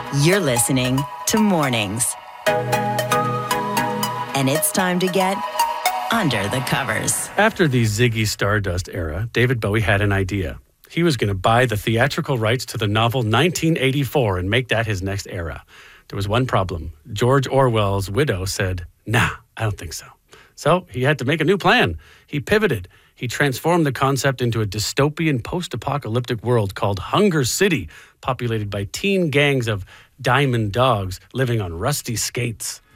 You're listening to Mornings. And it's time to get under the covers. After the Ziggy Stardust era, David Bowie had an idea. He was going to buy the theatrical rights to the novel 1984 and make that his next era. There was one problem. George Orwell's widow said, "Nah, I don't think so." So he had to make a new plan. He pivoted. He transformed the concept into a dystopian post-apocalyptic world called Hunger City, populated by teen gangs of diamond dogs living on rusty skates.